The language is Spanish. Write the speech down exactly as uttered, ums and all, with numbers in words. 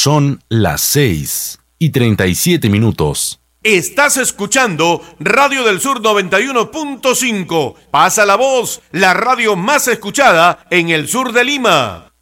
Son las seis y treinta y siete minutos. Estás escuchando Radio del Sur noventa y uno punto cinco. Pasa la voz, la radio más escuchada en el sur de Lima.